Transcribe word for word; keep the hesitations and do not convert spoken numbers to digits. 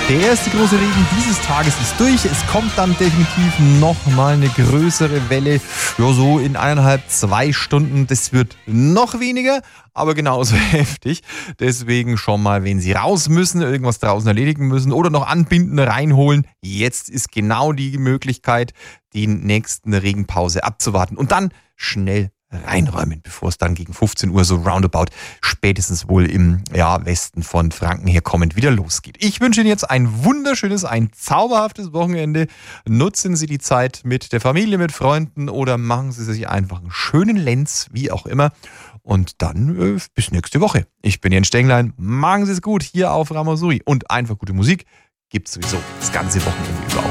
Der erste große Regen dieses Tages ist durch. Es kommt dann definitiv nochmal eine größere Welle. Ja, so in eineinhalb, zwei Stunden. Das wird noch weniger, aber genauso heftig. Deswegen schon mal, wenn Sie raus müssen, irgendwas draußen erledigen müssen oder noch anbinden, reinholen. Jetzt ist genau die Möglichkeit, die nächsten Regenpause abzuwarten und dann schnell reinräumen, bevor es dann gegen fünfzehn Uhr so roundabout spätestens wohl im ja, Westen von Franken her kommend wieder losgeht. Ich wünsche Ihnen jetzt ein wunderschönes, ein zauberhaftes Wochenende. Nutzen Sie die Zeit mit der Familie, mit Freunden oder machen Sie sich einfach einen schönen Lenz, wie auch immer. Und dann äh, bis nächste Woche. Ich bin Jens Stenglein. Machen Sie es gut hier auf Ramasuri. Und einfach gute Musik gibt es sowieso das ganze Wochenende über.